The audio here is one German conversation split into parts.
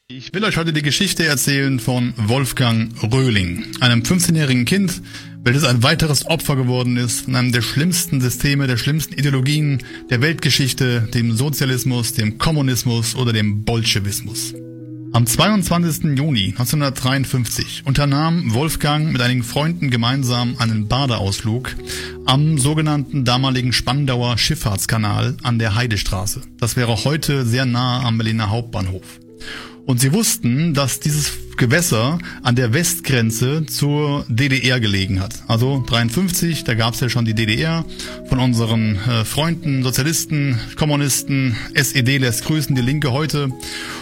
Ich will euch heute die Geschichte erzählen von Wolfgang Röhling, einem 15-jährigen Kind, welches ein weiteres Opfer geworden ist von einem der schlimmsten Systeme, der schlimmsten Ideologien der Weltgeschichte, dem Sozialismus, dem Kommunismus oder dem Bolschewismus. Am 22. Juni 1953 unternahm Wolfgang mit einigen Freunden gemeinsam einen Badeausflug am sogenannten damaligen Spandauer Schifffahrtskanal an der Heidestraße. Das wäre heute sehr nah am Berliner Hauptbahnhof. Und sie wussten, dass dieses Gewässer an der Westgrenze zur DDR gelegen hat. Also 53, da gab es ja schon die DDR von unseren Freunden, Sozialisten, Kommunisten, SED lässt grüßen, die Linke heute.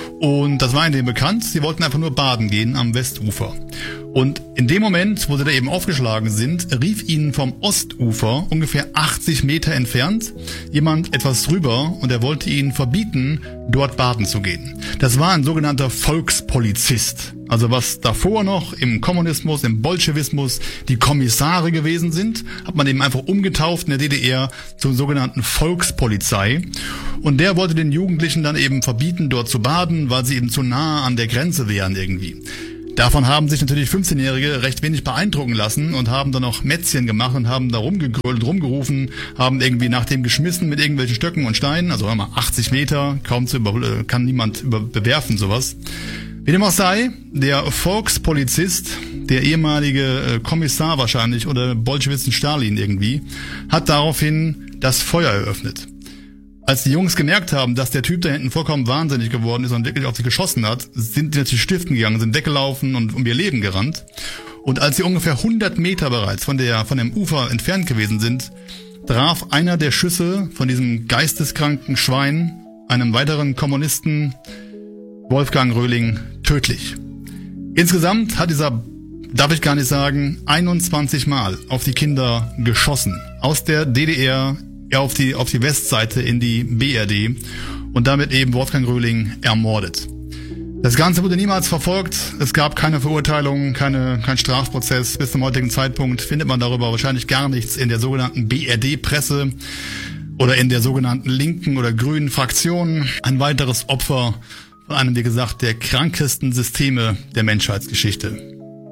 Und das war ihnen bekannt, sie wollten einfach nur baden gehen am Westufer. Und in dem Moment, wo sie da eben aufgeschlagen sind, rief ihnen vom Ostufer, ungefähr 80 Meter entfernt, jemand etwas drüber und er wollte ihnen verbieten, dort baden zu gehen. Das war ein sogenannter Volkspolizist. Also was davor noch im Kommunismus, im Bolschewismus die Kommissare gewesen sind, hat man eben einfach umgetauft in der DDR zur sogenannten Volkspolizei. Und der wollte den Jugendlichen dann eben verbieten, dort zu baden, weil sie eben zu nah an der Grenze wären irgendwie. Davon haben sich natürlich 15-Jährige recht wenig beeindrucken lassen und haben dann auch Mätzchen gemacht und haben da rumgegrölt, rumgerufen, haben irgendwie nach dem geschmissen mit irgendwelchen Stöcken und Steinen, also 80 Meter, kann niemand bewerfen sowas. Wie dem auch sei, der Volkspolizist, der ehemalige Kommissar wahrscheinlich oder Bolschewisten Stalin irgendwie, hat daraufhin das Feuer eröffnet. Als die Jungs gemerkt haben, dass der Typ da hinten vollkommen wahnsinnig geworden ist und wirklich auf sie geschossen hat, sind die natürlich stiften gegangen, sind weggelaufen und um ihr Leben gerannt. Und als sie ungefähr 100 Meter bereits von dem Ufer entfernt gewesen sind, traf einer der Schüsse von diesem geisteskranken Schwein einem weiteren Kommunisten, Wolfgang Röhling, tödlich. Insgesamt hat dieser, darf ich gar nicht sagen, 21 Mal auf die Kinder geschossen. Aus der DDR auf die Westseite in die BRD und damit eben Wolfgang Röhling ermordet. Das Ganze wurde niemals verfolgt. Es gab keine Verurteilung, kein Strafprozess. Bis zum heutigen Zeitpunkt findet man darüber wahrscheinlich gar nichts in der sogenannten BRD-Presse oder in der sogenannten linken oder grünen Fraktion. Ein weiteres Opfer von einem, wie gesagt, der krankesten Systeme der Menschheitsgeschichte.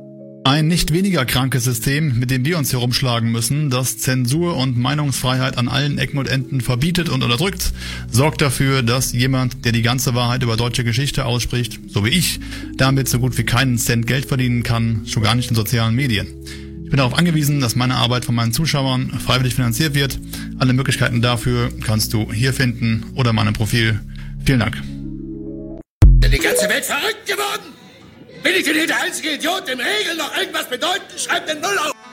Ein nicht weniger krankes System, mit dem wir uns herumschlagen müssen, das Zensur und Meinungsfreiheit an allen Ecken und Enden verbietet und unterdrückt, sorgt dafür, dass jemand, der die ganze Wahrheit über deutsche Geschichte ausspricht, so wie ich, damit so gut wie keinen Cent Geld verdienen kann, schon gar nicht in sozialen Medien. Ich bin darauf angewiesen, dass meine Arbeit von meinen Zuschauern freiwillig finanziert wird. Alle Möglichkeiten dafür kannst du hier finden oder in meinem Profil. Vielen Dank. Die ganze Welt verrückt geworden? Bin ich denn hier der einzige Idiot, dem Regeln noch irgendwas bedeuten? Schreibt den 0 auf!